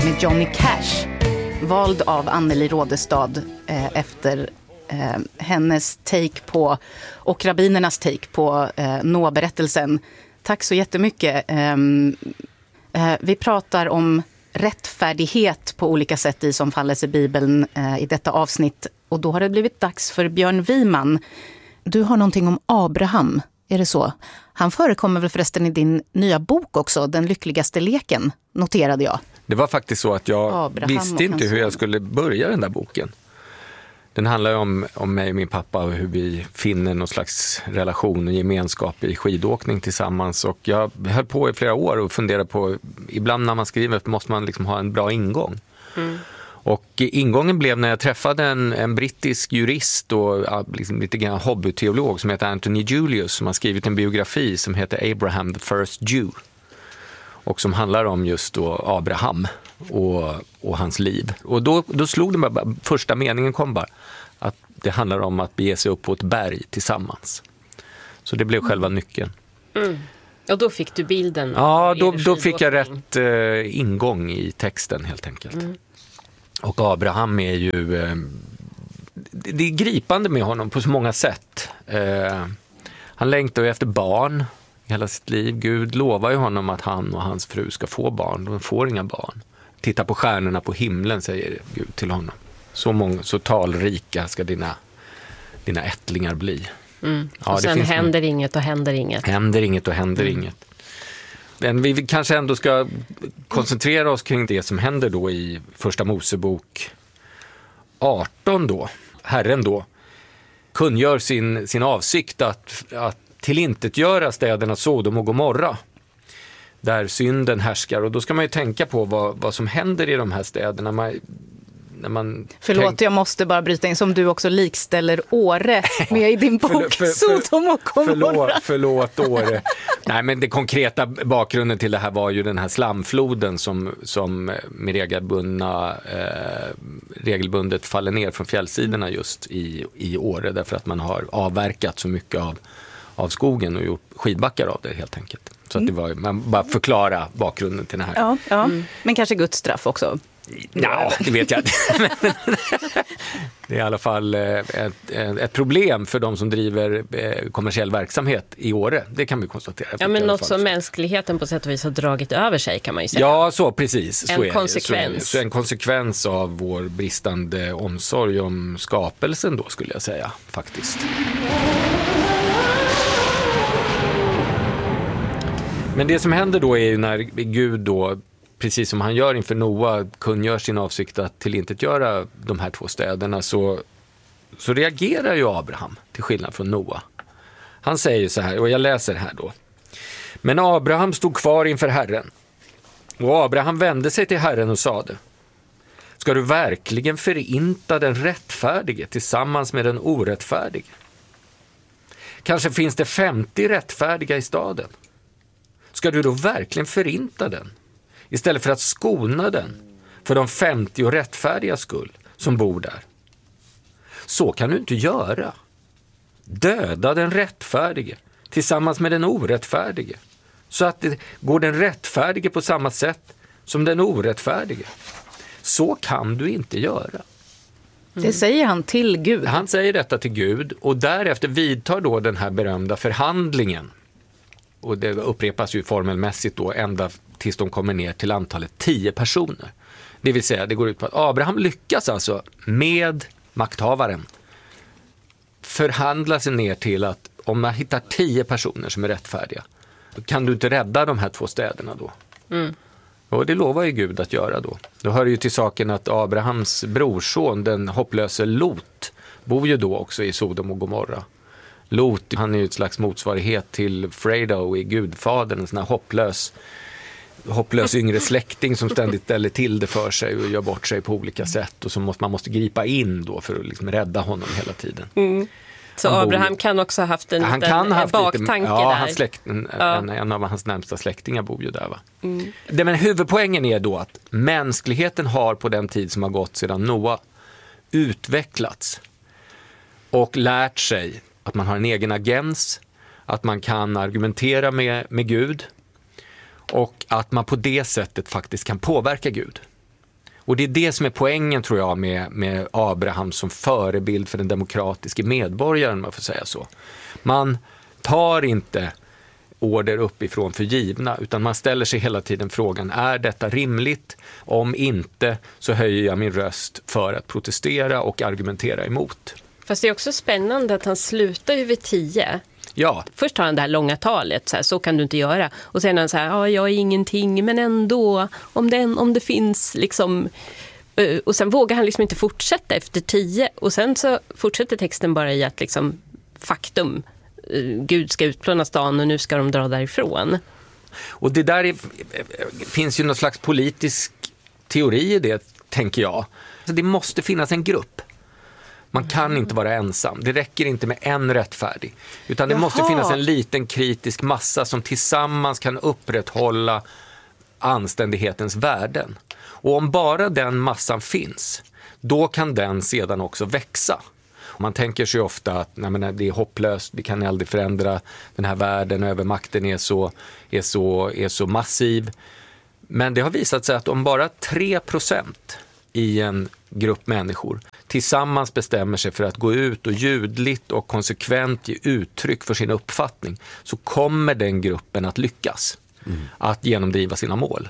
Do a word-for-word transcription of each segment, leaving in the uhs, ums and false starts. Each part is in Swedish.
med Johnny Cash, vald av Anneli Rådestad eh, efter eh, hennes take på, och rabbinernas take på eh, Noa-berättelsen. Tack så jättemycket. Eh, eh, vi pratar om rättfärdighet på olika sätt i Som falles i Bibeln eh, i detta avsnitt. Och då har det blivit dags för Björn Wiman. Du har någonting om Abraham, är det så? Han förekommer väl förresten i din nya bok också, Den lyckligaste leken, noterade jag. Det var faktiskt så att jag Abraham visste inte hur jag skulle börja den där boken. Den handlar om, om mig och min pappa och hur vi finner någon slags relation och gemenskap i skidåkning tillsammans. Och jag höll på i flera år och funderade på, ibland när man skriver måste man liksom ha en bra ingång. Mm. Och ingången blev när jag träffade en, en brittisk jurist och liksom lite grann hobbyteolog som heter Anthony Julius, som har skrivit en biografi som heter Abraham the First Jew. Och som handlar om just då Abraham och, och hans liv. Och då, då slog det mig bara, första meningen kom bara, att det handlar om att bege sig upp på ett berg tillsammans. Så det blev mm. själva nyckeln. Mm. Och då fick du bilden? Ja, då, då fick jag rätt eh, ingång i texten helt enkelt. Mm. Och Abraham är ju, eh, det är gripande med honom på så många sätt. Eh, han längtar ju efter barn hela sitt liv. Gud lovar ju honom att han och hans fru ska få barn. De får inga barn. Titta på stjärnorna på himlen, säger Gud till honom. Så många, så talrika ska dina, dina ättlingar bli. Mm. Ja, och sen det händer någon... inget och händer inget. Händer inget och händer mm. inget. Men vi kanske ändå ska koncentrera oss kring det som händer då i Första Mosebok arton då. Herren då kungör sin, sin avsikt att, att tillintetgöra städerna Sodom och Gomorra, där synden härskar. Och då ska man ju tänka på vad, vad som händer i de här städerna. Man, när man Förlåt, tänk... jag måste bara bryta in, som du också likställer Åre med i din bok för, för, för, Sodom och Gomorra. Förlåt, förlåt Åre. Nej, men det konkreta bakgrunden till det här var ju den här slamfloden som, som med regelbundna, eh, regelbundet faller ner från fjällsidorna just i, i Åre, därför att man har avverkat så mycket av av skogen och gjort skidbackar av det helt enkelt. Så att det var, man bara förklara bakgrunden till det här. Ja, ja. Mm. Men kanske Guds straff också. Ja, det vet jag inte. Det är i alla fall ett, ett problem för de som driver kommersiell verksamhet i Åre. Det kan vi konstatera. Ja, men något som mänskligheten på sätt och vis har dragit över sig, kan man ju säga. Ja, så precis. Så en är konsekvens. Så, så en konsekvens av vår bristande omsorg om skapelsen då, skulle jag säga, faktiskt. Men det som händer då är ju när Gud då, precis som han gör inför Noa, kungör sin avsikt att tillintetgöra de här två städerna, så, så reagerar ju Abraham till skillnad från Noa. Han säger så här, och jag läser här då. Men Abraham stod kvar inför Herren, och Abraham vände sig till Herren och sade: ska du verkligen förinta den rättfärdige tillsammans med den orättfärdige? Kanske finns det femtio rättfärdiga i staden. Ska du då verkligen förinta den istället för att skona den för de femtio rättfärdiga skull som bor där? Så kan du inte göra. Döda den rättfärdige tillsammans med den orättfärdige, så att det går den rättfärdige på samma sätt som den orättfärdige. Så kan du inte göra. Mm. Det säger han till Gud. Han säger detta till Gud, och därefter vidtar då den här berömda förhandlingen. Och det upprepas ju formelmässigt då ända tills de kommer ner till antalet tio personer. Det vill säga, det går ut på att Abraham lyckas alltså med makthavaren förhandla sig ner till att om man hittar tio personer som är rättfärdiga, kan du inte rädda de här två städerna då? Mm. Och det lovar ju Gud att göra då. Då hör det ju till saken att Abrahams brorson, den hopplöse Lot, bor ju då också i Sodom och Gomorra. Lot, han är ju ett slags motsvarighet till Fredo i Gudfadern, en sån här hopplös, hopplös yngre släkting som ständigt ställer till det för sig och gör bort sig på olika sätt, och så måste man måste gripa in då för att liksom rädda honom hela tiden. Mm. Så han Abraham bor, kan också ha haft en, han kan haft baktanke lite, ja, där. Hans släkt, en, ja. en, en av hans närmsta släktingar bor ju där, va? Mm. Det, men huvudpoängen är då att mänskligheten har på den tid som har gått sedan Noa utvecklats och lärt sig att man har en egen agens, att man kan argumentera med, med Gud, och att man på det sättet faktiskt kan påverka Gud. Och det är det som är poängen, tror jag, med, med Abraham som förebild för den demokratiska medborgaren, om man får säga så. Man tar inte order uppifrån för givna, utan man ställer sig hela tiden frågan, är detta rimligt? Om inte, så höjer jag min röst för att protestera och argumentera emot. Fast det är också spännande att han slutar ju vid tio. Ja. Först har han det här långa talet, så, här, så kan du inte göra. Och sen är han så här, ja, jag är ingenting, men ändå, om det, om det finns liksom... Och sen vågar han liksom inte fortsätta efter tio. Och sen så fortsätter texten bara i att liksom, faktum, Gud ska utplåna stan och nu ska de dra därifrån. Och det där är, finns ju någon slags politisk teori i det, tänker jag. Så det måste finnas en grupp. Man kan inte vara ensam. Det räcker inte med en rättfärdig. Utan det Jaha. måste finnas en liten kritisk massa som tillsammans kan upprätthålla anständighetens värden. Och om bara den massan finns, då kan den sedan också växa. Man tänker sig ofta att nej, men det är hopplöst, vi kan aldrig förändra den här världen, övermakten är så, är så, är så massiv. Men det har visat sig att om bara tre procent i en grupp människor tillsammans bestämmer sig för att gå ut och ljudligt och konsekvent ge uttryck för sin uppfattning, så kommer den gruppen att lyckas mm. att genomdriva sina mål.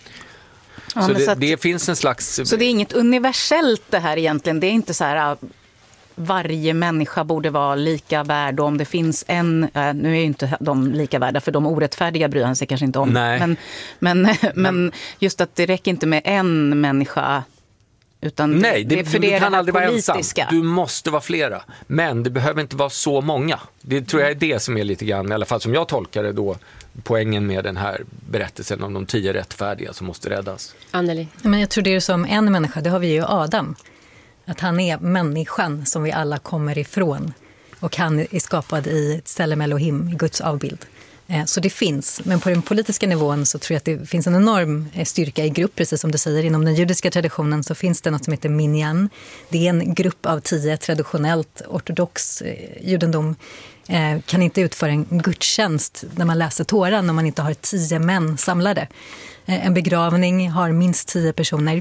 Ja, så, det, så att, det finns en slags... Så det är inget universellt det här egentligen? Det är inte så här... varje människa borde vara lika värd, och om det finns en, äh, nu är ju inte de lika värda, för de orättfärdiga bryr han sig kanske inte om. Nej. Men, men, men just att det räcker inte med en människa, utan Nej, det, det, för du, det du är kan det aldrig vara ensam. Du måste vara flera. Men det behöver inte vara så många. Det tror jag är det som är lite grann, i alla fall som jag tolkar det då, poängen med den här berättelsen om de tio rättfärdiga som måste räddas. Anneli? Men jag tror det är som en människa, det har vi ju Adam. Att han är människan som vi alla kommer ifrån. Och han är skapad i Tselem Elohim, Guds avbild. Så det finns. Men på den politiska nivån så tror jag att det finns en enorm styrka i grupp. Precis som du säger, inom den judiska traditionen så finns det något som heter minyan. Det är en grupp av tio traditionellt ortodox judendom. Kan inte utföra en gudstjänst när man läser Toran om man inte har tio män samlade. En begravning har minst tio personer.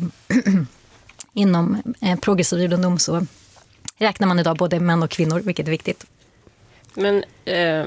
Inom eh, progressiv judendom så räknar man idag både män och kvinnor, vilket är viktigt. Men eh,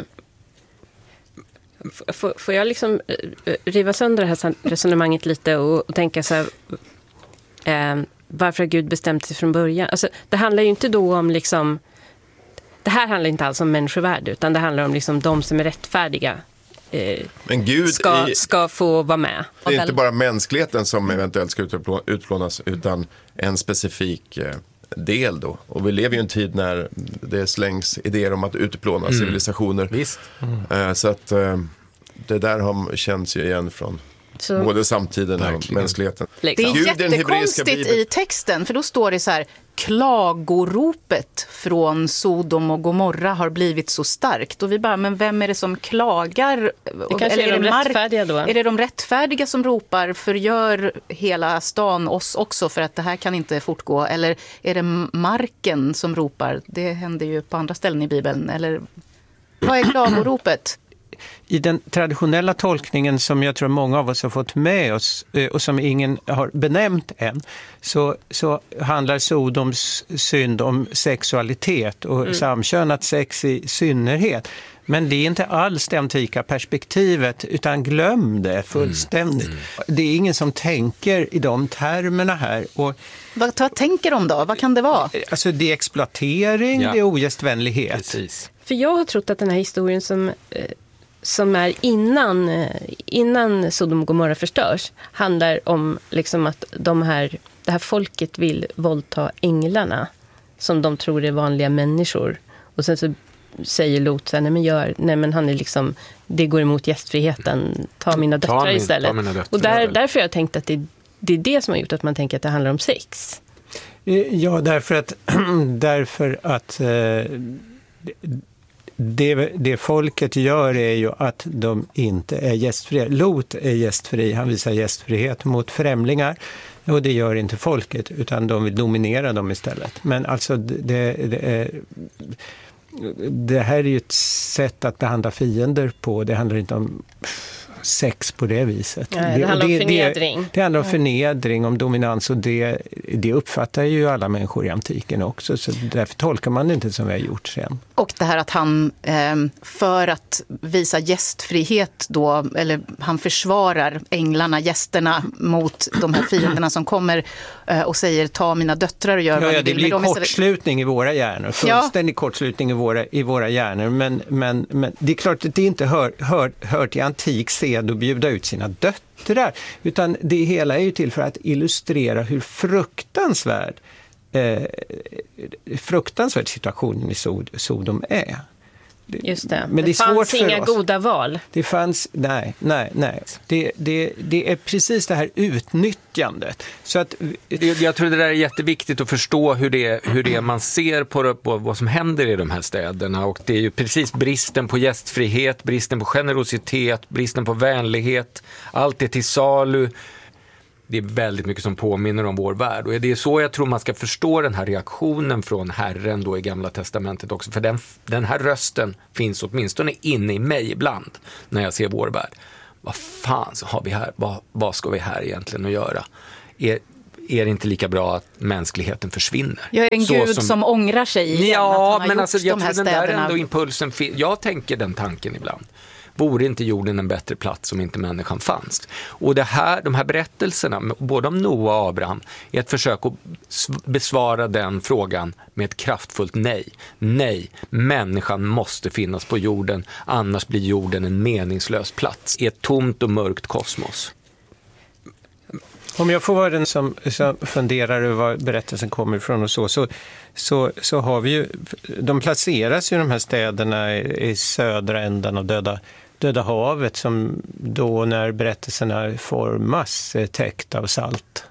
f- får jag liksom eh, riva sönder det här resonemanget lite och, och tänka så här, eh, varför har Gud bestämt sig från början? Alltså, det handlar ju inte då om liksom, det här handlar inte alls om människovärde, utan det handlar om liksom de som är rättfärdiga. Eh, Men Gud ska, är, ska få vara med. Det är inte bara mänskligheten som eventuellt ska utplånas, utan en specifik eh, del då. Och vi lever ju i en tid när det slängs idéer om att utplåna mm. civilisationer. Visst. Mm. Eh, så att eh, det där har känns ju igen från så. både samtiden och mänskligheten. Liksom. Det är Gud, jättekonstigt i texten, för då står det så här: klagoropet från Sodom och Gomorra har blivit så starkt. Och vi bara, men vem är det som klagar? Det kanske är, är de det rättfärdiga då? Är det de rättfärdiga som ropar, förgör hela stan oss också för att det här kan inte fortgå? Eller är det marken som ropar? Det händer ju på andra ställen i Bibeln. Eller vad är klagoropet? I den traditionella tolkningen som jag tror många av oss har fått med oss och som ingen har benämnt än, så, så handlar Sodoms synd om sexualitet och mm. samkönat sex i synnerhet. Men det är inte alls det antika perspektivet, utan glöm det fullständigt. Mm. Mm. Det är ingen som tänker i de termerna här. Och vad, vad tänker de då? Vad kan det vara? Alltså det är exploatering, ja. Det är ogästvänlighet. Precis. För jag har trott att den här historien som... Eh, som är innan, innan Sodom och Gomorra förstörs, handlar om liksom att de här, det här folket vill våldta änglarna som de tror är vanliga människor. Och sen så säger Lot så här, nej men, gör, nej men han är liksom, det går emot gästfriheten, ta mina döttrar ta min, istället. Ta mina döttrar, och där, därför har jag tänkt att det, det är det som har gjort att man tänker att det handlar om sex. Ja, därför att, därför att eh, Det, det folket gör är ju att de inte är gästfria. Lot är gästfri, han visar gästfrihet mot främlingar, och det gör inte folket, utan de vill dominera dem istället. Men alltså det, det, är, det här är ju ett sätt att behandla fiender på. Det handlar inte om sex på det viset. Ja, det, det handlar om förnedring. Det, det handlar om förnedring, om dominans och det, det uppfattar ju alla människor i antiken också. Så därför tolkar man det inte som vi har gjort sen. Och det här att han för att visa gästfrihet då, eller han försvarar änglarna, gästerna mot de här fienderna som kommer och säger ta mina döttrar och gör ja, vad ja, ni vill. Det blir kortslutning i våra hjärnor, fullständig ja. kortslutning i våra, i våra hjärnor. Men, men, men det är klart att det inte hör, hör, hör till antik sed att bjuda ut sina döttrar, utan det hela är ju till för att illustrera hur fruktansvärd eh, fruktansvärd situationen i Sod, Sodom är. Just det. Men det, det är fanns svårt inga för oss. goda val. Det fanns, nej, nej, nej. Det, det, det är precis det här utnyttjandet. Så att, jag tror det där är jätteviktigt att förstå hur det, hur det är man ser på, på vad som händer i de här städerna. Och det är ju precis bristen på gästfrihet, bristen på generositet, bristen på vänlighet. Allt är till salu. Det är väldigt mycket som påminner om vår värld. Och det är så jag tror man ska förstå den här reaktionen från Herren då i Gamla testamentet också. För den, den här rösten finns åtminstone inne i mig ibland när jag ser vår värld. Vad fan så har vi här? Vad, vad ska vi här egentligen att göra? Är, är det inte lika bra att mänskligheten försvinner? Jag är en så gud som, som ångrar sig igen. Ja, men alltså, jag de här tror den där städerna. ändå impulsen. Jag tänker den tanken ibland. Vore inte jorden en bättre plats om inte människan fanns? Och det här, de här berättelserna, både om Noa och Abraham, är ett försök att besvara den frågan med ett kraftfullt nej. Nej, människan måste finnas på jorden, annars blir jorden en meningslös plats i ett tomt och mörkt kosmos. Om jag får vara den som, som funderar över var berättelsen kommer ifrån och så, så, så, så har vi ju, de placeras ju de här städerna i, i södra ändan av Döda, Döda havet som då när berättelserna formas är täckt av salt.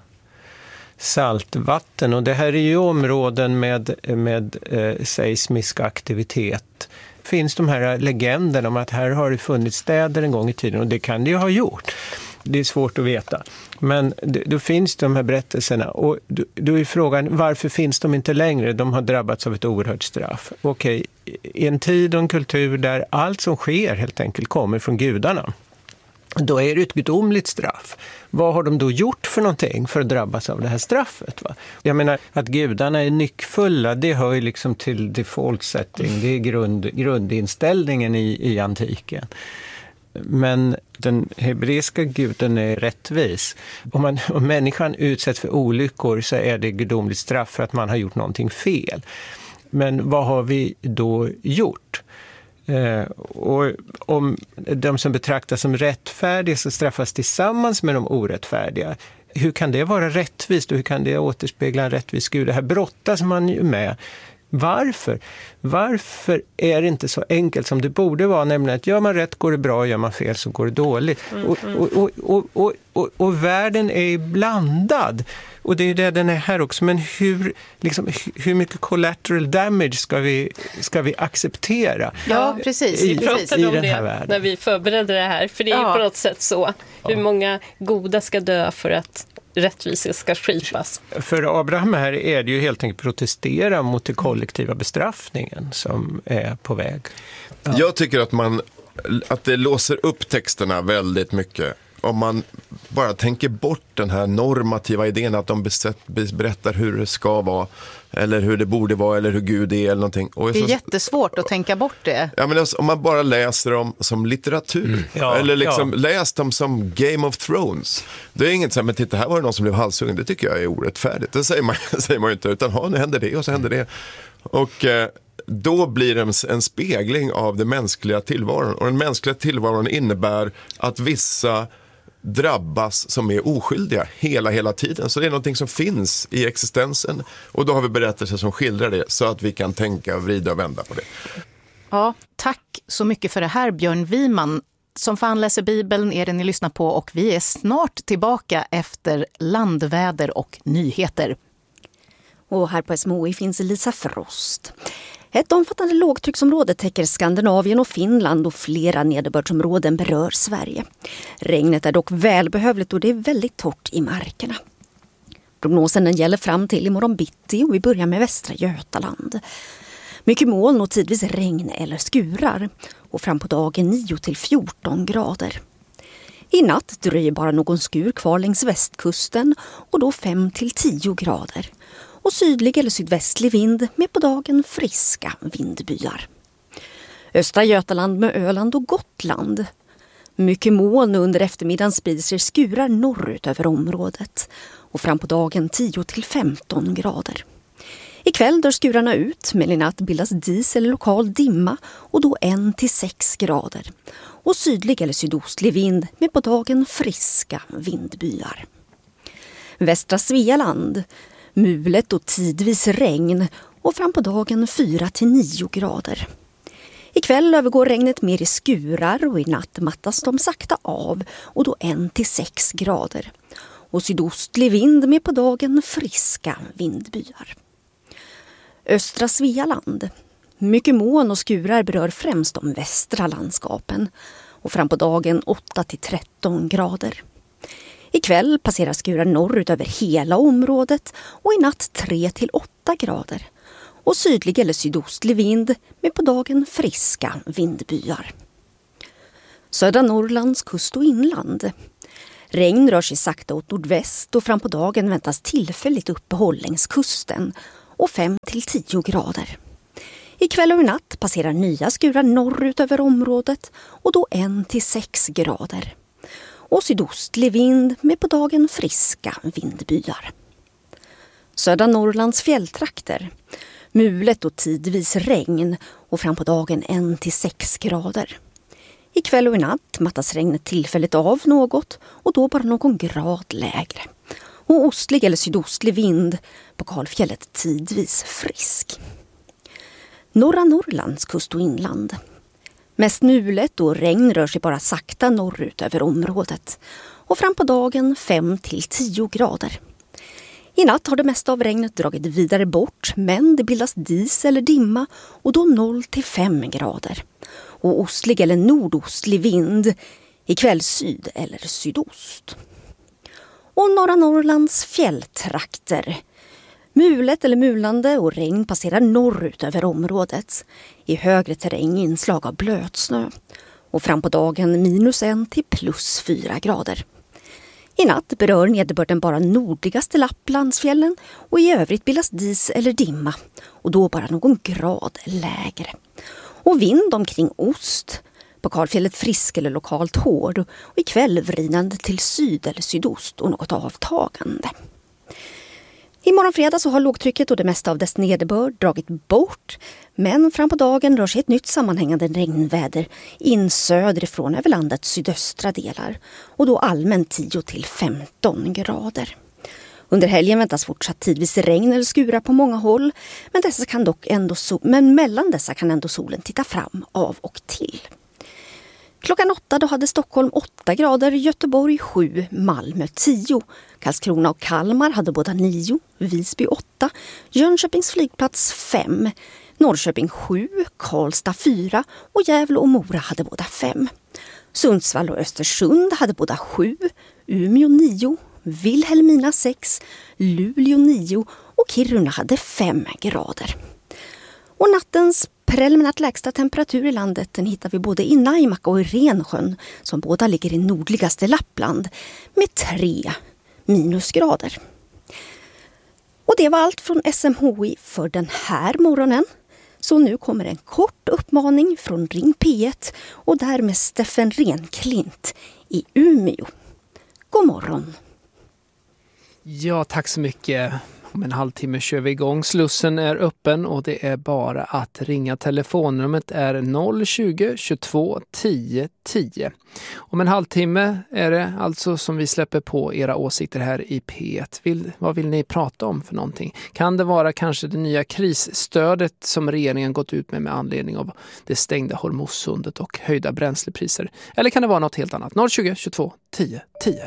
Saltvatten, och det här är ju områden med, med eh, seismisk aktivitet. Finns de här legenderna om att här har det funnits städer en gång i tiden, och det kan det ju ha gjort. Det är svårt att veta. Men då finns de här berättelserna, och då är frågan, varför finns de inte längre? De har drabbats av ett oerhört straff. Okej, i en tid och en kultur där allt som sker helt enkelt kommer från gudarna, då är det ett gudomligt straff. Vad har de då gjort för någonting för att drabbas av det här straffet? Va? Jag menar, att gudarna är nyckfulla, det hör ju liksom till default setting. Det är grund, grundinställningen i, i antiken. Men den hebreiska guden är rättvis. Om, man, om människan utsätts för olyckor så är det gudomligt straff för att man har gjort någonting fel. Men vad har vi då gjort? Eh, och om de som betraktas som rättfärdiga så straffas tillsammans med de orättfärdiga. Hur kan det vara rättvist och hur kan det återspegla en rättvis Gud? Det här brottas man ju med. Varför? Varför är det inte så enkelt som det borde vara, nämligen att gör man rätt går det bra, gör man fel så går det dåligt. Mm, och, och, och, och, och, och, och världen är blandad. Och det är det den är här också. Men hur, liksom, hur mycket collateral damage ska vi, ska vi acceptera? Ja, precis. Vi pratade om den det här världen. när vi förberedde det här. För det är ja. ju på något sätt så. Hur många goda ska dö för att rättvisa ska skipas? För Abraham här är det ju helt enkelt protestera mot den kollektiva bestraffningen som är på väg. Ja. Jag tycker att, man, att det låser upp texterna väldigt mycket. Om man bara tänker bort den här normativa idén att de berättar hur det ska vara eller hur det borde vara eller hur Gud är eller någonting. Och det är så, jättesvårt att tänka bort det. Ja, men alltså, om man bara läser dem som litteratur mm. ja, eller liksom ja. läs dem som Game of Thrones. Det är inget så här, men titta, här var det någon som blev halshuggen. Det tycker jag är orättfärdigt. Det säger man, säger man ju inte, utan ha, nu händer det och så händer det. Och eh, då blir det en, en spegling av den mänskliga tillvaron. Och den mänskliga tillvaron innebär att vissa drabbas som är oskyldiga hela, hela tiden. Så det är någonting som finns i existensen. Och då har vi berättelser som skildrar det så att vi kan tänka, vrida och vända på det. Ja, tack så mycket för det här, Björn Wiman. Som fan läser Bibeln är det ni lyssnar på, och vi är snart tillbaka efter landväder och nyheter. Och här på S M H I finns Lisa Frost. Ett omfattande lågtrycksområde täcker Skandinavien och Finland, och flera nederbördsområden berör Sverige. Regnet är dock välbehövligt och det är väldigt torrt i markerna. Prognosen den gäller fram till imorgon bitti, och vi börjar med västra Götaland. Mycket moln och tidvis regn eller skurar, och fram på dagen nio till fjorton grader. I natt dröjer bara någon skur kvar längs västkusten och då fem till tio grader. Och sydlig eller sydvästlig vind med på dagen friska vindbyar. Östra Götaland med Öland och Gotland. Mycket moln under eftermiddagen sprider sig skurar norrut över området. Och fram på dagen tio till femton grader. Ikväll dör skurarna ut, men i natt bildas dis eller lokal dimma och då en till sex grader. Och sydlig eller sydostlig vind med på dagen friska vindbyar. Västra Svealand, mulet och tidvis regn och fram på dagen fyra till nio grader. Ikväll övergår regnet mer i skurar och i natt mattas de sakta av och då en till sex grader. Och sydostlig vind med på dagen friska vindbyar. Östra Svealand. Mycket moln och skurar berör främst de västra landskapen och fram på dagen åtta till tretton grader. Ikväll passerar skurar norrut över hela området och i natt tre till åtta grader. Och sydlig eller sydostlig vind med på dagen friska vindbyar. Södra Norrlands kust och inland. Regn rör sig sakta åt nordväst och fram på dagen väntas tillfälligt uppehåll längs kusten och fem till tio grader. Ikväll och i natt passerar nya skurar norrut över området och då en till sex grader. Och sydostlig vind med på dagen friska vindbyar. Södra Norrlands fjälltrakter. Mulet och tidvis regn och fram på dagen en till sex grader. Ikväll och i natt mattas regnet tillfälligt av något och då bara någon grad lägre. Och ostlig eller sydostlig vind på Kalfjället tidvis frisk. Norra Norrlands kust och inland. Mest mulet och regn rör sig bara sakta norrut över området. Och fram på dagen fem till tio grader. I natt har det mesta av regnet dragit vidare bort, men det bildas dis eller dimma och då noll till fem grader. Och ostlig eller nordostlig vind, ikväll syd eller sydost. Och norra Norrlands fjälltrakter. Mulet eller mulande och regn passerar norrut över området. I högre terräng inslag av blötsnö. Och fram på dagen minus en till plus fyra grader. I natt berör nederbörden bara nordligaste Lapplandsfjällen och i övrigt bildas dis eller dimma och då bara någon grad lägre. Och vind omkring ost, på Kalfjället frisk eller lokalt hård och ikväll vridande till syd eller sydost och något avtagande. Imorgon fredag så har lågtrycket och det mesta av dess nederbörd dragit bort, men fram på dagen rör sig ett nytt sammanhängande regnväder in söderifrån över landets sydöstra delar och då allmänt tio till femton grader. Under helgen väntas fortsatt tidvis regn eller skura på många håll, men, dessa kan dock ändå so- men mellan dessa kan ändå solen titta fram av och till. Klockan åtta då hade Stockholm åtta grader, Göteborg sju, Malmö tio. Karlskrona och Kalmar hade båda nio, Visby åtta, Jönköpings flygplats fem, Norrköping sju, Karlstad fyra och Gävle och Mora hade båda fem. Sundsvall och Östersund hade båda sju, Umeå nio, Vilhelmina sex, Luleå nio och Kiruna hade fem grader. Och nattens preliminärt lägsta temperatur i landet den hittar vi både i Naimaka och i Rensjön som båda ligger i nordligaste Lappland med tre minusgrader. Och det var allt från S M H I för den här morgonen. Så nu kommer en kort uppmaning från Ring P ett och där med Steffen Renklint i Umeå. God morgon! Ja, tack så mycket. Om en halvtimme kör vi igång. Slussen är öppen och det är bara att ringa. Telefonnumret är noll tjugo, tjugotvå, tio, tio. Om en halvtimme är det alltså som vi släpper på era åsikter här i P ett. Vill, vad vill ni prata om för någonting? Kan det vara kanske det nya krisstödet som regeringen gått ut med med anledning av det stängda Hormuzsundet och höjda bränslepriser? Eller kan det vara något helt annat? noll tjugo, tjugotvå, tio, tio.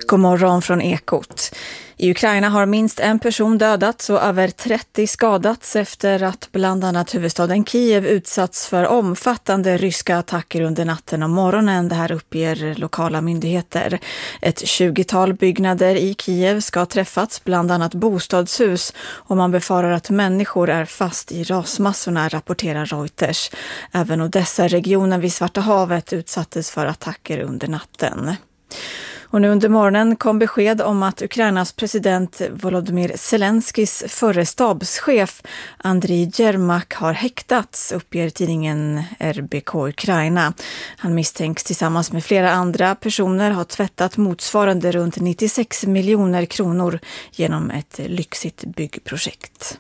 God morgon från Ekot. I Ukraina har minst en person dödats och över trettio skadats efter att bland annat huvudstaden Kiev utsatts för omfattande ryska attacker under natten och morgonen. Det här uppger lokala myndigheter. Ett tjugotal byggnader i Kiev ska ha träffats, bland annat bostadshus, och man befarar att människor är fast i rasmassorna, rapporterar Reuters. Även Odessa-regionen vid Svarta havet utsattes för attacker under natten. Och nu under morgonen kom besked om att Ukrainas president Volodymyr Zelenskis förre stabschef Andriy Yermak har häktats, uppger tidningen R B K Ukraina. Han misstänks tillsammans med flera andra personer ha tvättat motsvarande runt nittiosex miljoner kronor genom ett lyxigt byggprojekt.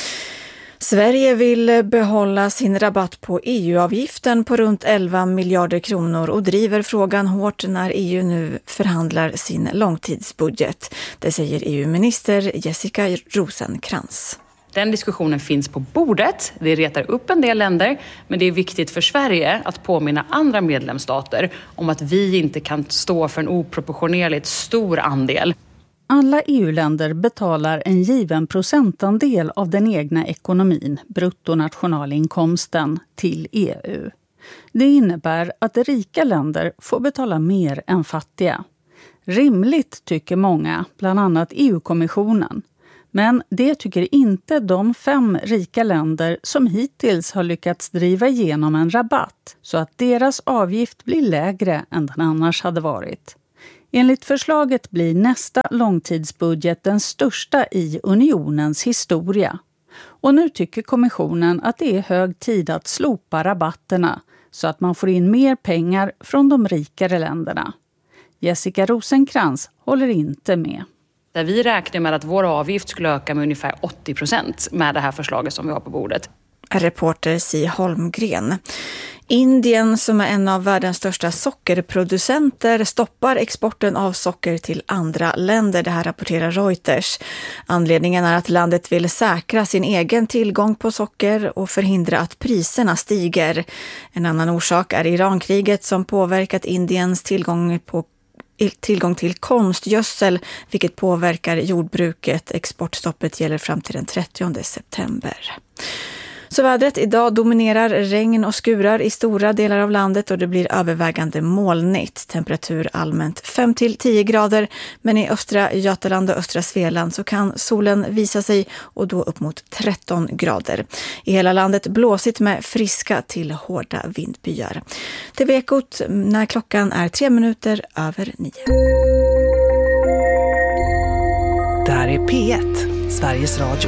Sverige vill behålla sin rabatt på E U-avgiften på runt elva miljarder kronor och driver frågan hårt när E U nu förhandlar sin långtidsbudget. Det säger E U-minister Jessica Rosencrantz. Den diskussionen finns på bordet, det retar upp en del länder, men det är viktigt för Sverige att påminna andra medlemsstater om att vi inte kan stå för en oproportionerligt stor andel. Alla E U-länder betalar en given procentandel av den egna ekonomin, bruttonationalinkomsten, till E U. Det innebär att rika länder får betala mer än fattiga. Rimligt tycker många, bland annat E U-kommissionen. Men det tycker inte de fem rika länder som hittills har lyckats driva igenom en rabatt så att deras avgift blir lägre än den annars hade varit. Enligt förslaget blir nästa långtidsbudget den största i unionens historia. Och nu tycker kommissionen att det är hög tid att slopa rabatterna så att man får in mer pengar från de rikare länderna. Jessica Rosencrantz håller inte med. Där vi räknar med att vår avgift skulle öka med ungefär åttio procent med det här förslaget som vi har på bordet. Reporter Si Holmgren. Indien, som är en av världens största sockerproducenter, stoppar exporten av socker till andra länder. Det här rapporterar Reuters. Anledningen är att landet vill säkra sin egen tillgång på socker och förhindra att priserna stiger. En annan orsak är Irankriget som påverkat Indiens tillgång på tillgång till konstgödsel, vilket påverkar jordbruket. Exportstoppet gäller fram till den trettionde september. Så vädret idag dominerar regn och skurar i stora delar av landet och det blir övervägande molnigt. Temperatur allmänt fem till tio grader, men i östra Götaland och östra Svealand så kan solen visa sig och då upp mot tretton grader. I hela landet blåsigt med friska till hårda vindbyar. T V-ekot när klockan är tre minuter över nio. Där är P ett, Sveriges Radio.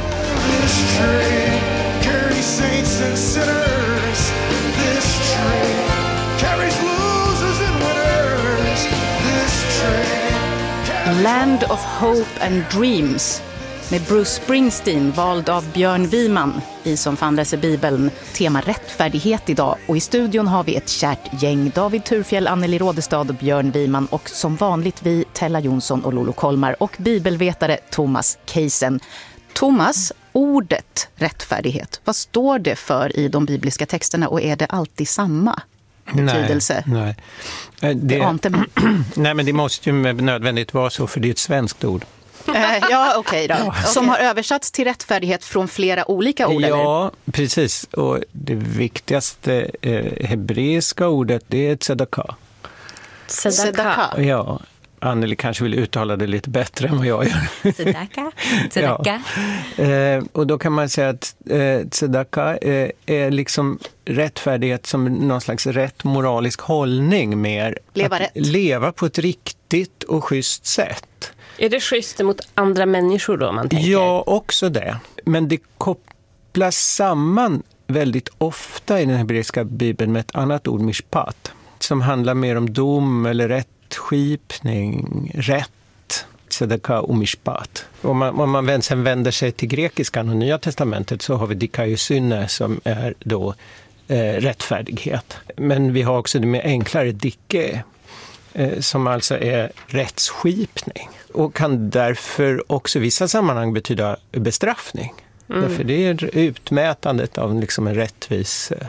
Saints and sinners, this train carries losers and winners. This train Land of Hope and Dreams med Bruce Springsteen, vald av Björn Wiman, vi som fan läser Bibeln, tema rättfärdighet idag. Och i studion har vi ett kärt gäng, David Turfjell, Anneli Rådestad och Björn Wiman, och som vanligt vi, Tella Jonsson och Lolo Kolmar, och bibelvetare Thomas Keisen. Thomas, ordet rättfärdighet, vad står det för i de bibliska texterna och är det alltid samma betydelse? Nej, nej. Det, det nej, men det måste ju nödvändigt vara så, för det är ett svenskt ord. Eh, ja, okej okay då. Ja. Som har översatts till rättfärdighet från flera olika ord, ja, eller? Precis. Och det viktigaste eh, hebreiska ordet, det är tzedakah. Tzedakah. Ja. Anneli kanske vill uttala det lite bättre än vad jag gör. Tzedakah. Tzedakah. Ja. Eh, och då kan man säga att eh, tzedakah eh, är liksom rättfärdighet som någon slags rätt moralisk hållning mer. Leva att rätt. Leva på ett riktigt och schysst sätt. Är det schysst mot andra människor då man tänker? Ja, också det. Men det kopplas samman väldigt ofta i den hebreiska bibeln med ett annat ord, mishpat, som handlar mer om dom eller rätt. Skipning, rätt, tzedakah och mishpat. Om man, om man sen vänder sig till grekiskan och Nya testamentet så har vi dikaiosyne som är då eh, rättfärdighet. Men vi har också det mer enklare dike eh, som alltså är rättsskipning och kan därför också i vissa sammanhang betyda bestraffning. Mm. Därför det är utmätandet av liksom en rättvis eh,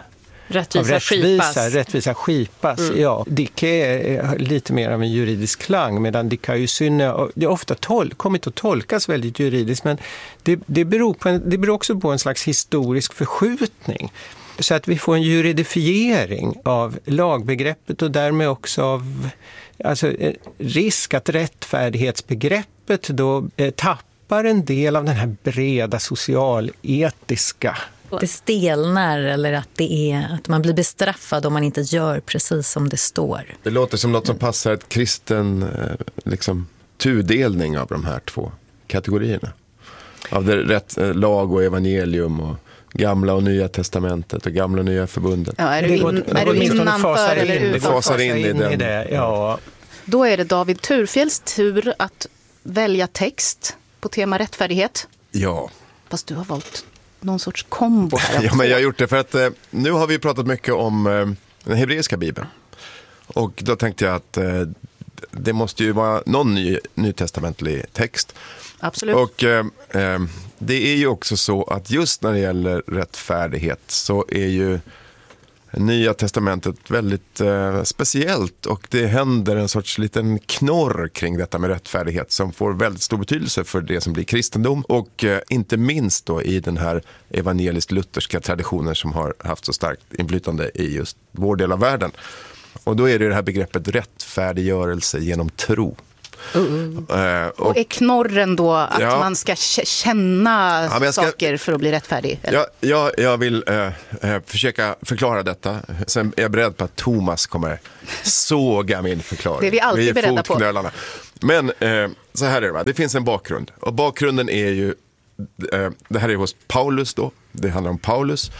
Rättvisa, av rättvisa, skipas. rättvisa skipas. Mm. Ja, dike är lite mer av en juridisk klang, medan dikaiosynne, det är ofta tol- kommit att tolkas väldigt juridiskt, men det, det, beror på en, det beror också på en slags historisk förskjutning. Så att vi får en juridifiering av lagbegreppet och därmed också av alltså, risk att rättfärdighetsbegreppet då eh, tappar en del av den här breda socialetiska. Det stelnar, eller att, det är, att man blir bestraffad om man inte gör precis som det står. Det låter som något som passar ett kristen eh, liksom, tudelning av de här två kategorierna. Av det rätt, eh, lag och evangelium och Gamla och Nya testamentet och Gamla och Nya förbundet. Ja, är du, in, är du innanför eller in, utanför? Fasar in i den. I det, ja. Då är det David Turfjells tur att välja text på tema rättfärdighet. Ja. Fast du har valt någon sorts kombo här. Ja, men jag har gjort det för att eh, nu har vi pratat mycket om eh, den hebreiska bibeln. Och då tänkte jag att eh, det måste ju vara någon ny nytestamentlig text. Absolut. Och eh, eh, det är ju också så att just när det gäller rättfärdighet så är ju Nya testamentet väldigt eh, speciellt, och det händer en sorts liten knorr kring detta med rättfärdighet som får väldigt stor betydelse för det som blir kristendom, och eh, inte minst då i den här evangeliskt-lutherska traditionen som har haft så starkt inflytande i just vår del av världen. Och då är det det här begreppet rättfärdiggörelse genom tro. Uh. Uh, och, och är knorren då att ja, man ska känna ja, ska, saker för att bli rättfärdig? Ja, ja, jag vill uh, uh, försöka förklara detta. Sen är jag beredd på att Thomas kommer såga min förklaring. Det är vi alltid vi är beredda på. Men uh, så här är det, va? Det finns en bakgrund. Och bakgrunden är ju, uh, det här är hos Paulus då. Det handlar om Paulus.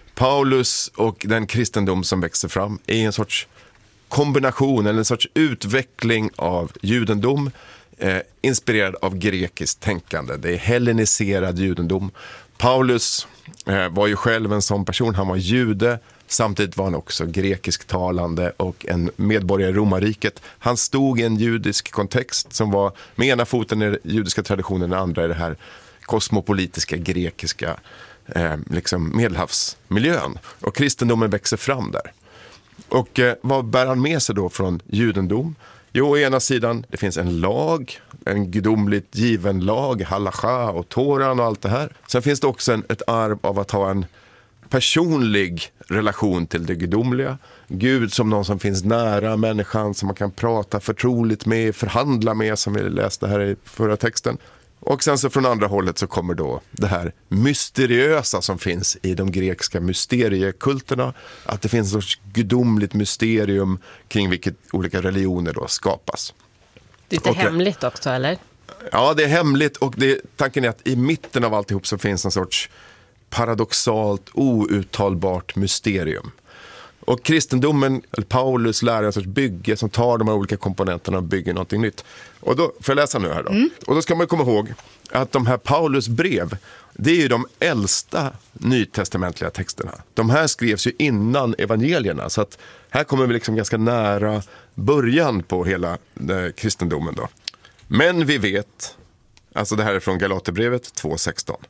Paulus och den kristendom som växer fram är en sorts kombination eller en sorts utveckling av judendom eh, inspirerad av grekiskt tänkande. Det är helleniserad judendom. Paulus eh, var ju själv en sån person. Han var jude, samtidigt var han också grekisktalande och en medborgare i romarriket. Han stod i en judisk kontext som var med ena foten i den judiska traditionen, den andra i det här kosmopolitiska grekiska eh, liksom medelhavsmiljön. Och kristendomen växer fram där. Och eh, vad bär han med sig då från judendom? Jo, å ena sidan, det finns en lag, en gudomligt given lag, halacha och toran och allt det här. Sen finns det också en, ett arv av att ha en personlig relation till det gudomliga. Gud som någon som finns nära människan, som man kan prata förtroligt med, förhandla med, som vi läste här i förra texten. Och sen så från andra hållet så kommer då det här mysteriösa som finns i de grekiska mysteriekulterna. Att det finns en sorts gudomligt mysterium kring vilket olika religioner då skapas. Det är lite och, hemligt också, eller? Ja, det är hemligt, och det, tanken är att i mitten av alltihop så finns en sorts paradoxalt, outtalbart mysterium. Och kristendomen, eller Paulus, lär en sorts bygge som tar de här olika komponenterna och bygger någonting nytt. Och då får jag läsa nu här då. Mm. Och då ska man komma ihåg att de här Paulus brev, det är ju de äldsta nytestamentliga texterna. De här skrevs ju innan evangelierna, så att här kommer vi liksom ganska nära början på hela eh, kristendomen då. Men vi vet, alltså det här är från Galaterbrevet två sexton.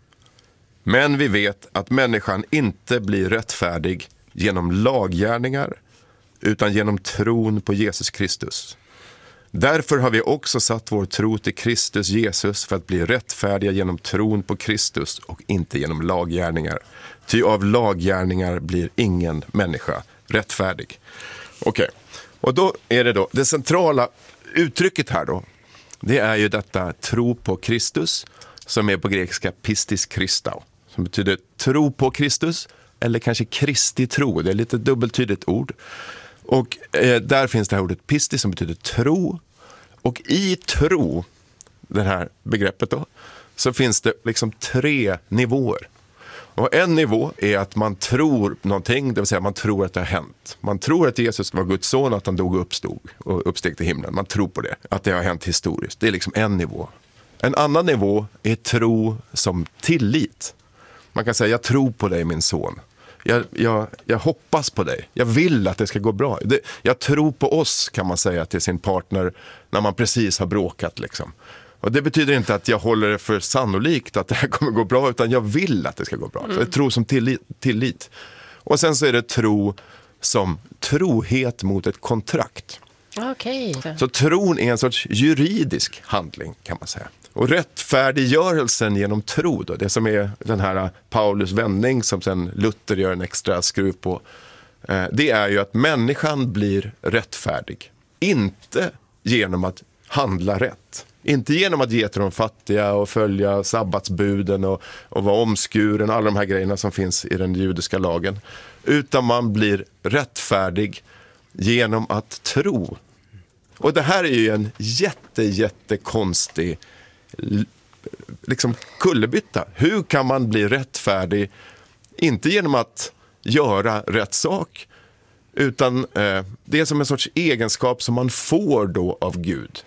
Men vi vet att människan inte blir rättfärdig genom laggärningar utan genom tron på Jesus Kristus. Därför har vi också satt vår tro till Kristus Jesus för att bli rättfärdiga genom tron på Kristus och inte genom laggärningar. Ty av laggärningar blir ingen människa rättfärdig. Okej, okay. Och då är det då, det centrala uttrycket här då, det är ju detta tro på Kristus, som är på grekiska pistis Christau, som betyder tro på Kristus, eller kanske Kristi tro. Det är lite dubbeltydigt ord. Och eh, där finns det här ordet pisti som betyder tro. Och i tro, det här begreppet då, så finns det liksom tre nivåer. Och en nivå är att man tror någonting, det vill säga man tror att det har hänt. Man tror att Jesus var Guds son, att han dog och uppstod och uppsteg till himlen. Man tror på det, att det har hänt historiskt. Det är liksom en nivå. En annan nivå är tro som tillit. Man kan säga, jag tror på dig min son. Jag, jag, jag hoppas på dig. Jag vill att det ska gå bra. Det, jag tror på oss, kan man säga till sin partner när man precis har bråkat. Liksom. Och det betyder inte att jag håller det för sannolikt att det här kommer gå bra, utan jag vill att det ska gå bra. Mm. Så jag tror som tillit, tillit. Och sen så är det tro som trohet mot ett kontrakt. Okej. Så tron är en sorts juridisk handling kan man säga. Och rättfärdiggörelsen genom tro då, det som är den här Paulus vändning som sen Luther gör en extra skruv på, det är ju att människan blir rättfärdig. Inte genom att handla rätt. Inte genom att ge till de fattiga och följa sabbatsbuden och, och vara omskuren och alla de här grejerna som finns i den judiska lagen. Utan man blir rättfärdig genom att tro. Och det här är ju en jätte, jätte konstig liksom kullerbytta. Hur kan man bli rättfärdig? Inte genom att göra rätt sak, utan eh, det är som en sorts egenskap som man får då av Gud.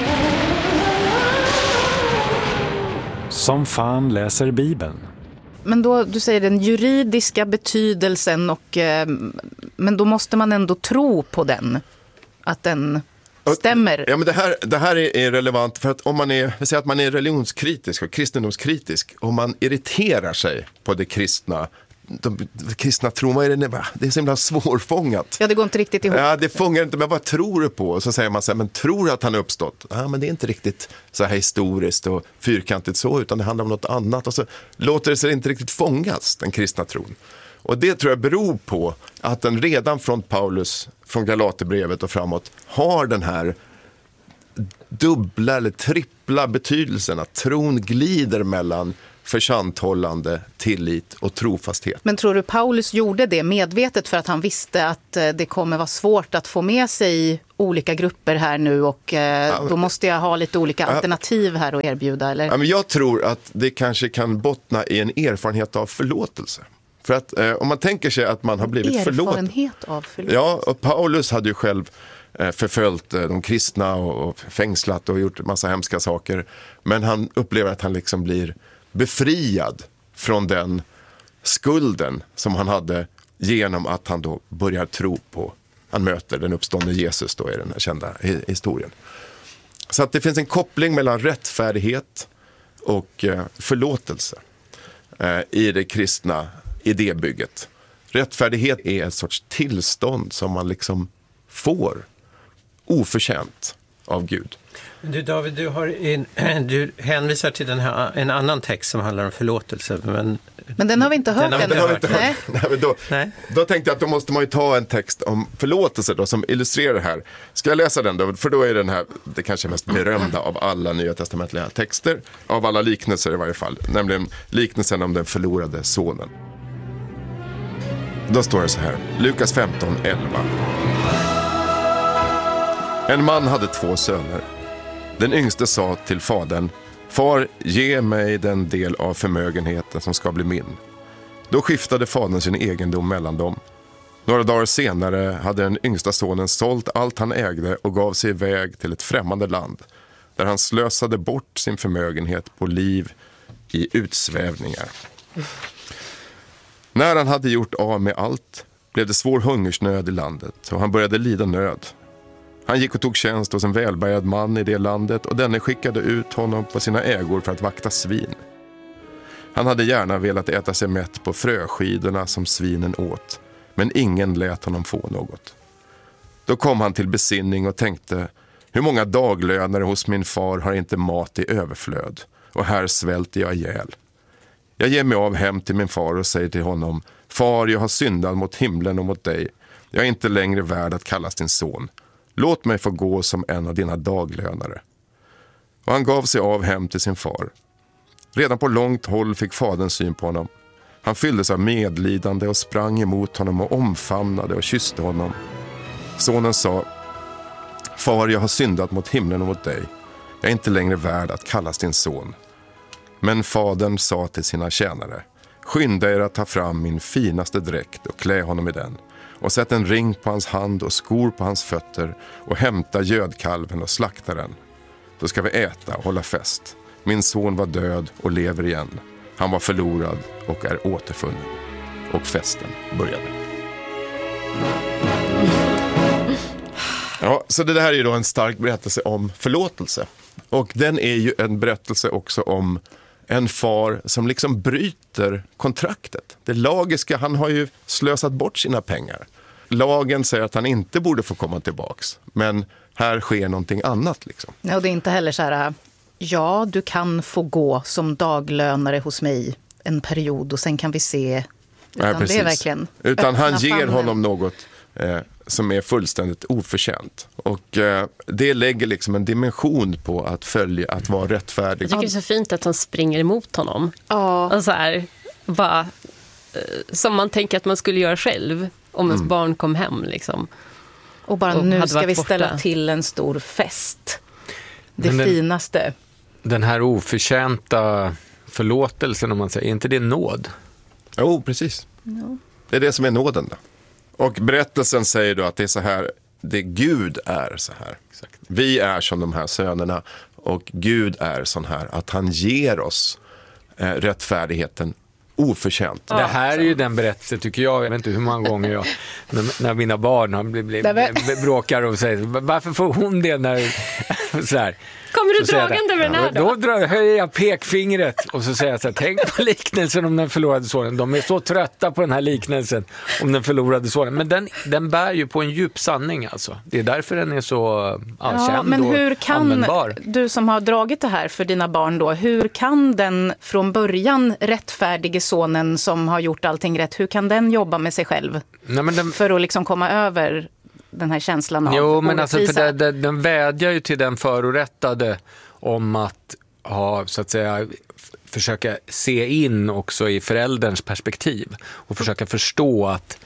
Som fan läser Bibeln. Men då, du säger den juridiska betydelsen, och, eh, men då måste man ändå tro på den, att den stämmer. Ja, men det här, det här är, är relevant för att om man är, jag säger att man är religionskritisk och kristendomskritisk, och man irriterar sig på det kristna, de, de kristna tror man är det, det är så himla svårfångat. Ja, det går inte riktigt ihop. Ja, det fångar inte, men vad tror du på? Och så säger man så här, men tror du att han har uppstått? Ja, men det är inte riktigt så här historiskt och fyrkantigt så, utan det handlar om något annat. Och så låter det sig inte riktigt fångas, den kristna tron. Och det tror jag beror på att den redan från Paulus, från Galaterbrevet och framåt, har den här dubbla eller trippla betydelsen att tron glider mellan försanthållande, tillit och trofasthet. Men tror du Paulus gjorde det medvetet för att han visste att det kommer vara svårt att få med sig olika grupper här nu, och ja, då måste jag ha lite olika ja, alternativ här att erbjuda? Eller? Ja, men jag tror att det kanske kan bottna i en erfarenhet av förlåtelse. För att eh, om man tänker sig att man har blivit förlåten. Erfarenhet av förlåtelse. Ja, och Paulus hade ju själv eh, förföljt eh, de kristna och, och fängslat och gjort massa hemska saker. Men han upplever att han liksom blir befriad från den skulden som han hade genom att han då börjar tro på, han möter den uppstående Jesus då i den här kända historien. Så att det finns en koppling mellan rättfärdighet och eh, förlåtelse eh, i det kristna idébygget. Rättfärdighet är ett sorts tillstånd som man liksom får oförtjänt av Gud. Du David, du, har in, du hänvisar till den här, en annan text som handlar om förlåtelse. Men, men den har vi inte hört ännu. Den har vi inte hört. Nej. Nej, men då, Nej. då tänkte jag att då måste man ju ta en text om förlåtelse då, som illustrerar det här. Ska jag läsa den då? För då är den här det kanske mest berömda av alla nya testamentliga texter. Av alla liknelser i varje fall. Nämligen liknelsen om den förlorade sonen. Då står det så här. Lukas femton elva. En man hade två söner. Den yngste sa till fadern: Far, ge mig den del av förmögenheten som ska bli min. Då skiftade fadern sin egendom mellan dem. Några dagar senare hade den yngsta sonen sålt allt han ägde och gav sig iväg till ett främmande land, där han slösade bort sin förmögenhet på liv i utsvävningar. När han hade gjort av med allt blev det svår hungersnöd i landet, och han började lida nöd. Han gick och tog tjänst hos en välbärgad man i det landet, och denne skickade ut honom på sina ägor för att vakta svin. Han hade gärna velat äta sig mätt på fröskidorna som svinen åt, men ingen lät honom få något. Då kom han till besinning och tänkte: hur många daglönare hos min far har inte mat i överflöd, och här svälter jag ihjäl. Jag ger mig av hem till min far och säger till honom: Far, jag har syndat mot himlen och mot dig. Jag är inte längre värd att kallas din son. Låt mig få gå som en av dina daglönare. Och han gav sig av hem till sin far. Redan på långt håll fick fadern syn på honom. Han fylldes av medlidande och sprang emot honom och omfamnade och kysste honom. Sonen sa: Far, jag har syndat mot himlen och mot dig. Jag är inte längre värd att kallas din son. Men fadern sa till sina tjänare: skynda er att ta fram min finaste dräkt och klä honom i den. Och sätt en ring på hans hand och skor på hans fötter, och hämta gödkalven och slakta den. Då ska vi äta och hålla fest. Min son var död och lever igen. Han var förlorad och är återfunnen. Och festen började. Ja, så det här är ju då en stark berättelse om förlåtelse. Och den är ju en berättelse också om en far som liksom bryter kontraktet. Det lagiska, han har ju slösat bort sina pengar. Lagen säger att han inte borde få komma tillbaks. Men här sker någonting annat liksom. Ja, och det är inte heller så här, ja, du kan få gå som daglönare hos mig en period och sen kan vi se. Utan Nej, det är verkligen Utan han ger famnen. honom något eh, som är fullständigt oförtjänt. Och eh, det lägger liksom en dimension på att följa, att vara rättfärdig. Jag tycker det är så fint att han springer emot honom. Ja. Och så här, bara, eh, som man tänker att man skulle göra själv om ens Mm. barn kom hem liksom. Och bara Och nu hade ska varit vi ställa borta. till en stor fest. Det Men den- finaste. Den här oförtjänta förlåtelsen, om man säger, är inte det nåd? Jo, precis. Ja. Det är det som är nåden då. Och berättelsen säger då att det är så här, det Gud är så här. Vi är som de här sönerna och Gud är sån här att han ger oss eh, rättfärdigheten oförtjänt. Det här är ju den berättelsen, tycker jag, jag vet inte hur många gånger jag, när, när mina barn har bli, bli, bli, bråkar och säger, varför får hon det när, så här. Kommer du Så säger jag dragande det. med den här då? Då drar, höjer jag pekfingret och så säger jag så här, tänk på liknelsen om den förlorade sonen. De är så trötta på den här liknelsen om den förlorade sonen. Men den, den bär ju på en djup sanning alltså. Det är därför den är så ja, Ja, känd men och hur kan användbar. du som har dragit det här för dina barn då, hur kan den från början rättfärdige sonen som har gjort allting rätt, hur kan den jobba med sig själv? Nej, men den... För att liksom komma över den här känslan av Jo, men alltså, för orättvisa. det, det, den vädjar ju till den förorättade om att ha, så att säga, f- försöka se in också i förälderns perspektiv och försöka förstå att,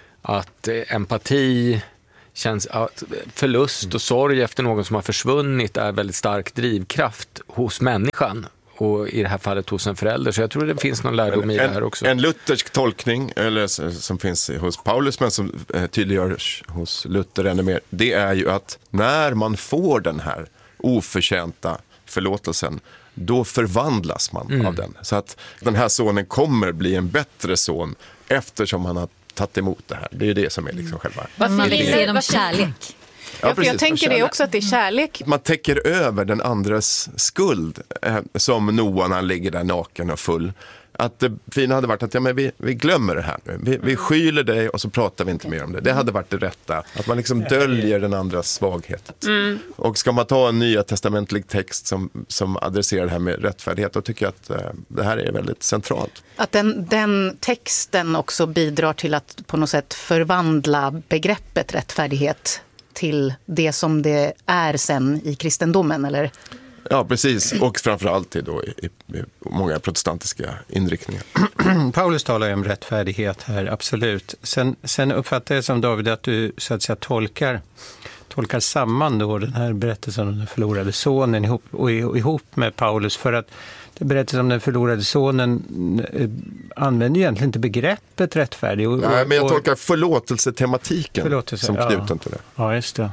att eh, empati känns, att förlust och sorg efter någon som har försvunnit är väldigt stark drivkraft hos människan. Och i det här fallet hos en förälder. Så jag tror det finns någon lärdom i det här också. En, en luthersk tolkning, eller s- som finns hos Paulus men som eh, tydliggörs hos Luther ännu mer, det är ju att när man får den här oförtjänta förlåtelsen, då förvandlas man Mm. av den. Så att den här sonen kommer bli en bättre son eftersom han har tagit emot det här. Det är ju det som är liksom själva... Man vill se dem Varför- kärlek. Ja, för precis, jag tänker det kärlek. också att det är kärlek. Man täcker över den andres skuld, eh, som Noa när han ligger där naken och full. Att det fina hade varit att ja, men vi, vi glömmer det här nu. Vi, vi skyller dig och så pratar vi inte mer om det. Det hade varit det rätta. Att man liksom döljer den andras svaghet. Mm. Och ska man ta en nya testamentlig text som, som adresserar det här med rättfärdighet, då tycker jag att eh, det här är väldigt centralt. Att den, den texten också bidrar till att på något sätt förvandla begreppet rättfärdighet till det som det är sen i kristendomen, eller? Ja, precis. Och framförallt i, då, i, i många protestantiska inriktningar. Paulus talar ju om rättfärdighet här, absolut. Sen, sen uppfattar jag som David att du så att säga tolkar, tolkar samman då den här berättelsen om den förlorade sonen ihop, och, och ihop med Paulus, för att berättelsen om den förlorade sonen eh, använder ju egentligen inte begreppet rättfärdig. Och, Nej, men jag och- tolkar förlåtelsetematiken Förlåtelse, som ja. knuten till det. Ja, just det.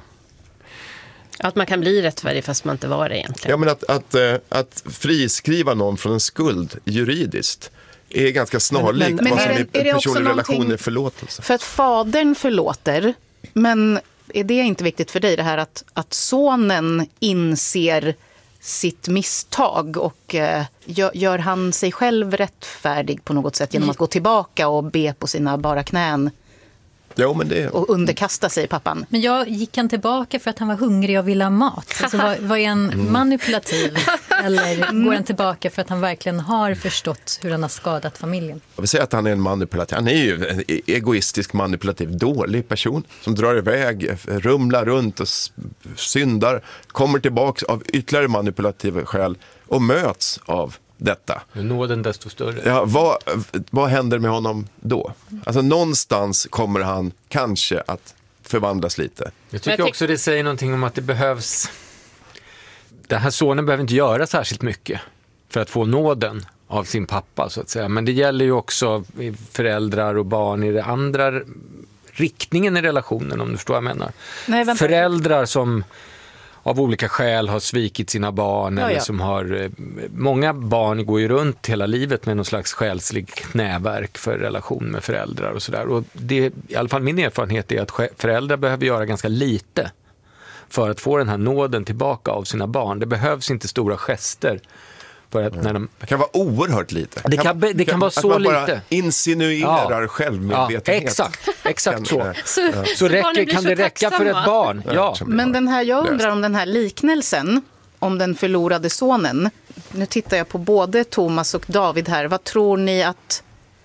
Att man kan bli rättfärdig fast man inte var det egentligen. Ja, men att, att, eh, att friskriva någon från en skuld juridiskt är ganska snarlikt Men- men vad är som det- i är det en också personlig relation någonting- är förlåtelse. För att fadern förlåter, men är det inte viktigt för dig det här att, att sonen inser sitt misstag och eh, gör, gör han sig själv rättfärdig på något sätt genom att gå tillbaka och be på sina bara knän Jo, men det... och underkasta sig pappan? Men jag gick han tillbaka för att han var hungrig och ville ha mat? Alltså, var, var jag en Mm. manipulativ? Eller går han tillbaka för att han verkligen har förstått hur han har skadat familjen? Jag vill säga att han är en manipulativ. Han är ju en e- egoistisk, manipulativ, dålig person som drar iväg, rumlar runt och s- syndar, kommer tillbaka av ytterligare manipulativa skäl och möts av detta. Nåden desto större. Ja, vad, vad händer med honom då? Alltså någonstans kommer han kanske att förvandlas lite. Jag tycker också det säger någonting om att det behövs... Den här sonen behöver inte göra särskilt mycket för att få nåden av sin pappa, så att säga. Men det gäller ju också föräldrar och barn i det andra riktningen i relationen, om du förstår vad jag menar. Nej, vänta. Föräldrar som av olika skäl har svikit sina barn, Ja, eller ja. som har... eh, Många barn går ju runt hela livet med någon slags själslig knäverk för relation med föräldrar och sådär. Och det, i alla fall min erfarenhet är att skä- föräldrar behöver göra ganska lite för att få den här nåden tillbaka av sina barn. Det behövs inte stora gester För att när de... Det kan vara oerhört lite. Det kan, det kan, kan vara så att man bara lite. insinuerar ja. självmedvetenhet. Ja, exakt, exakt så. Så, ja. så räcker, kan det räcka för ett barn. Ja. Men den här, jag undrar om den här liknelsen om den förlorade sonen. Nu tittar jag på både Thomas och David här. Vad tror ni att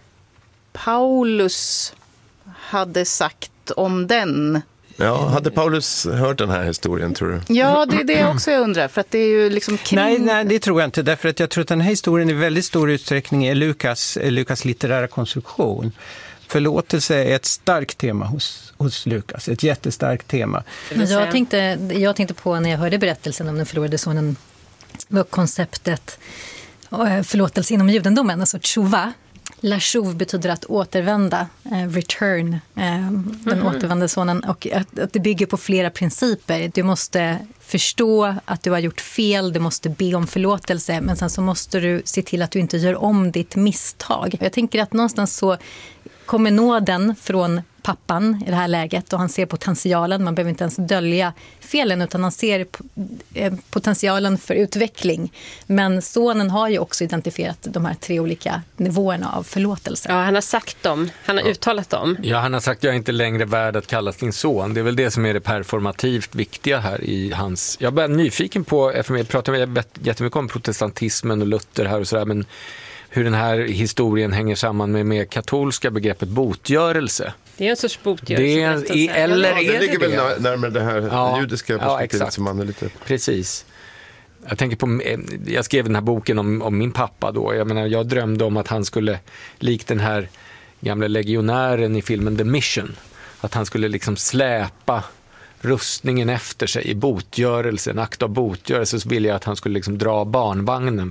Paulus hade sagt om den? Ja, hade Paulus hört den här historien, tror du? Ja, det är det också jag undrar. För att det är ju liksom kring... nej, nej, det tror jag inte. Därför att jag tror att den här historien i väldigt stor utsträckning är Lukas, Lukas litterära konstruktion. Förlåtelse är ett starkt tema hos, hos Lukas. Ett jättestarkt tema. Jag tänkte, jag tänkte på när jag hörde berättelsen om den förlorade sonen var konceptet förlåtelse inom judendomen, alltså tshuva. Lashuv betyder att återvända, eh, return, eh, den mm. återvända sonen. Och att, att det bygger på flera principer. Du måste förstå att du har gjort fel, du måste be om förlåtelse, men sen så måste du se till att du inte gör om ditt misstag. Jag tänker att någonstans så kommer nåden från pappan i det här läget och han ser potentialen. Man behöver inte ens dölja felen utan han ser potentialen för utveckling. Men sonen har ju också identifierat de här tre olika nivåerna av förlåtelse. Ja, han har sagt dem. Han har ja. uttalat dem. Ja, han har sagt jag är inte längre värd att kallas din son. Det är väl det som är det performativt viktiga här i hans... Jag är nyfiken på, eftersom jag pratar jättemycket om protestantismen och Luther här och sådär, men hur den här historien hänger samman med, med katolska begreppet botgörelse. Det är en sorts botgörelse. Det är, i, eller ja, är det ligger det väl närmare det här ja, judiska perspektivet ja, som man är lite... Precis. Jag tänker på, jag skrev den här boken om, om min pappa då. Jag menar, jag drömde om att han skulle, likt den här gamla legionären i filmen The Mission, att han skulle liksom släpa rustningen efter sig i botgörelse, en akt av botgörelse, så ville jag att han skulle liksom dra barnvagnen